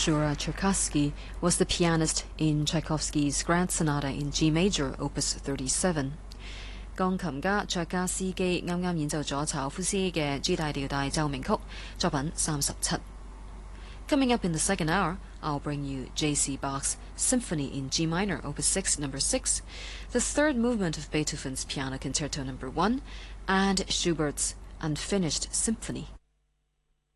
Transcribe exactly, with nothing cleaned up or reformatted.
Shura Cherkassky was the pianist in Tchaikovsky's Grand Sonata in G major, Opus thirty-seven. 鋼琴家卓加斯基啱啱演奏咗柴可夫斯基嘅 G 大調大奏鳴曲，作品三十七。Coming up in the second hour, I'll bring you J C Bach's Symphony in G minor, Opus six, number six, the third movement of Beethoven's Piano Concerto number one, and Schubert's Unfinished Symphony.